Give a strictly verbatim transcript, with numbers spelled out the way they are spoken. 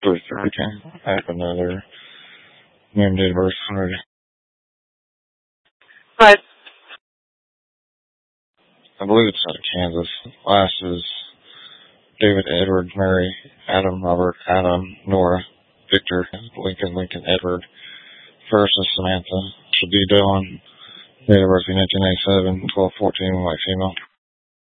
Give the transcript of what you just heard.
three thirty. I happen to know their name, date of birth, already. Right. I believe it's out of Kansas. Last is David, Edward, Mary, Adam, Robert, Adam, Nora, Victor, Lincoln, Lincoln, Edward. First is Samantha. Should be Dylan. Date of birth nineteen eighty-seven, twelve fourteen, white female.